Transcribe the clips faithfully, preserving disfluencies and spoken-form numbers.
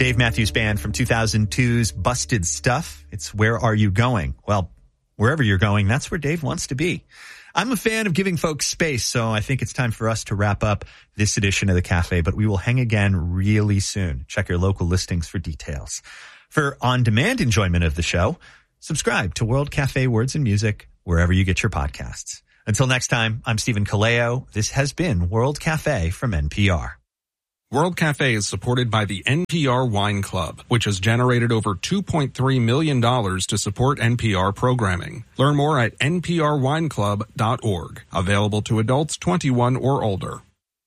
Dave Matthews Band from two thousand two's Busted Stuff. It's Where Are You Going? Well, wherever you're going, that's where Dave wants to be. I'm a fan of giving folks space, so I think it's time for us to wrap up this edition of The Cafe, but we will hang again really soon. Check your local listings for details. For on-demand enjoyment of the show, subscribe to World Cafe Words and Music wherever you get your podcasts. Until next time, I'm Stephen Kaleo. This has been World Cafe from N P R. World Cafe is supported by the N P R Wine Club, which has generated over two point three million dollars to support N P R programming. Learn more at N P R wine club dot org. Available to adults twenty-one or older.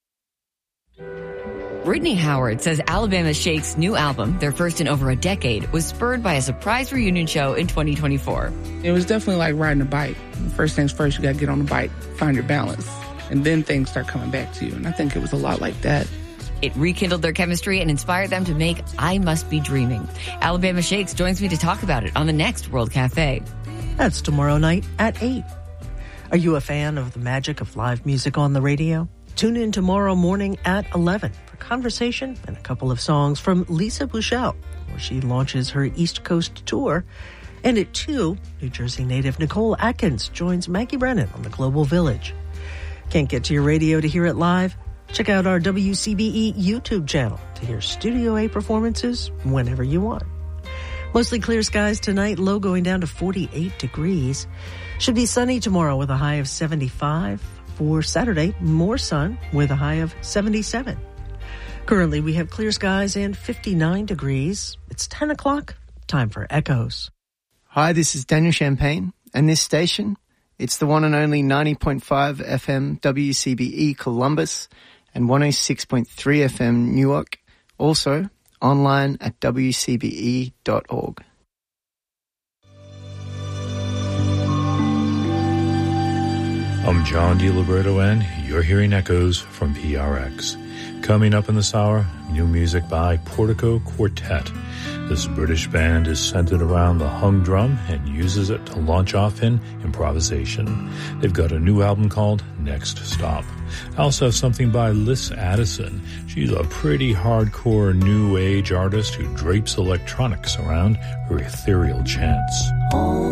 Brittany Howard says Alabama Shake's new album, their first in over a decade, was spurred by a surprise reunion show in twenty twenty-four. It was definitely like riding a bike. First things first, you got to get on the bike, find your balance, and then things start coming back to you. And I think it was a lot like that. It rekindled their chemistry and inspired them to make I Must Be Dreaming. Alabama Shakes joins me to talk about it on the next World Cafe. That's tomorrow night at eight. Are you a fan of the magic of live music on the radio? Tune in tomorrow morning at eleven for conversation and a couple of songs from Lisa Bouchel, where she launches her East Coast tour. And at two, New Jersey native Nicole Atkins joins Maggie Brennan on the Global Village. Can't get to your radio to hear it live? Check out our W C B E YouTube channel to hear Studio A performances whenever you want. Mostly clear skies tonight, low going down to forty-eight degrees. Should be sunny tomorrow with a high of seventy-five. For Saturday, more sun with a high of seventy-seven. Currently, we have clear skies and fifty-nine degrees. It's ten o'clock. Time for Echoes. Hi, this is Daniel Champagne, and this station, it's the one and only ninety point five F M W C B E Columbus and one oh six point three F M Newark. Also, online at W C B E dot org. I'm John DiLiberto, and you're hearing Echoes from P R X. Coming up in this hour, new music by Portico Quartet. This British band is centered around the hung drum and uses it to launch off in improvisation. They've got a new album called Next Stop. I also have something by Liz Addison. She's a pretty hardcore new age artist who drapes electronics around her ethereal chants.